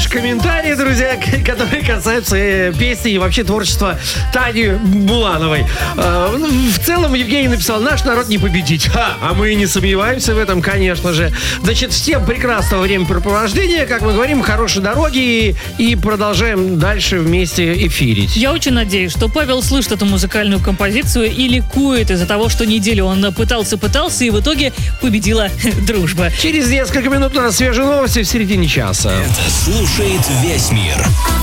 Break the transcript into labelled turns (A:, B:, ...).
A: ваши комментарии, друзья, которые касаются песни и вообще творчества Тани Булановой. В целом Евгений написал: наш народ не победить. А мы и не сомневаемся в этом, конечно же. Значит, всем прекрасного времяпрепровождения, как мы говорим, хорошей дороги, и продолжаем дальше вместе эфирить.
B: Я очень надеюсь, что Павел слышит эту музыкальную композицию и ликует из-за того, что неделю он пытался, и в итоге победила дружба.
A: Через несколько минут у нас свежие новости в середине часа.
C: Это слушает весь мир.